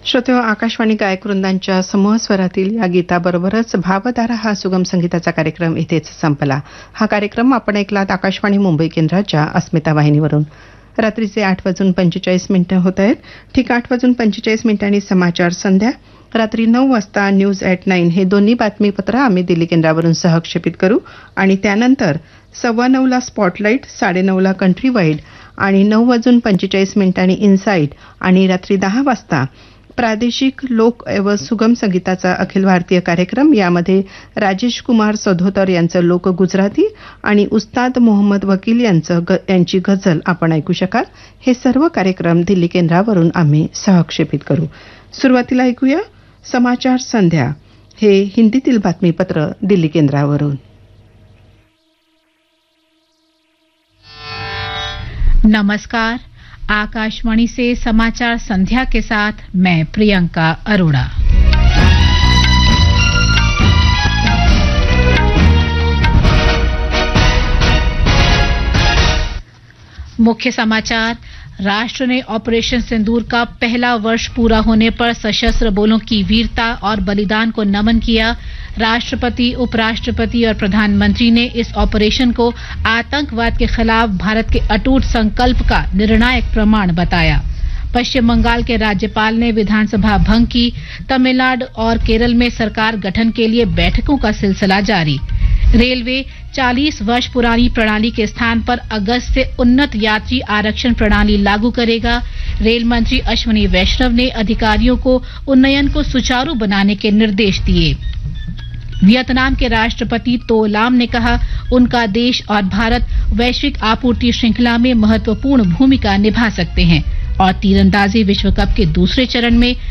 श्रोतेहो, आकाशवाणी गायक वृंदांच्या समूह स्वरातील या गीताबरोबरच भावधारा हा सुगम संगीताचा कार्यक्रम इथेच संपला. हा कार्यक्रम आपण ऐकलात आकाशवाणी मुंबई केंद्राच्या अस्मिता वाहिनीवरून. रात्रीचे 8:45 होत आहेत. ठीक 8:45 समाचार संध्या. रात्री 9 वाजता न्यूज ॲट 9 हे दोन्ही बातमीपत्र आम्ही दिल्ली केंद्रावरून सहक्षेपित करू आणि त्यानंतर 9:15 स्पॉटलाईट, 9:30 कंट्री वाईड आणि 9:45 इनसाईट आणि रात्री 10 वाजता प्रादेशिक लोक एवं सुगम संगीताचा अखिल भारतीय कार्यक्रम. यामध्ये राजेश कुमार सधोतर यांचं लोक गुजराती आणि उस्ताद मोहम्मद वकील यांची गझल आपण ऐकू शकाल. हे सर्व कार्यक्रम दिल्ली केंद्रावरून आम्ही सहक्षेपित करू. सुरुवातीला ऐकूया समाचार संध्या, हे हिंदीतील बातमीपत्र दिल्ली केंद्रावरून. नमस्कार, आकाशवाणी से समाचार संध्या के साथ मैं प्रियंका अरोड़ा। मुख्य समाचार। राष्ट्र ने ऑपरेशन सिंदूर का पहला वर्ष पूरा होने पर सशस्त्र बलों की वीरता और बलिदान को नमन किया। राष्ट्रपति, उपराष्ट्रपति और प्रधानमंत्री ने इस ऑपरेशन को आतंकवाद के खिलाफ भारत के अटूट संकल्प का निर्णायक प्रमाण बताया। पश्चिम बंगाल के राज्यपाल ने विधानसभा भंग की। तमिलनाडु और केरल में सरकार गठन के लिए बैठकों का सिलसिला जारी। रेलवे 40 वर्ष पुरानी प्रणाली के स्थान पर अगस्त से उन्नत यात्री आरक्षण प्रणाली लागू करेगा। रेल मंत्री अश्विनी वैष्णव ने अधिकारियों को उन्नयन को सुचारू बनाने के निर्देश दिए। वियतनाम के राष्ट्रपति तो लाम ने कहा, उनका देश और भारत वैश्विक आपूर्ति श्रृंखला में महत्वपूर्ण भूमिका निभा सकते हैं। और तीरंदाजी विश्व कप के दूसरे चरण में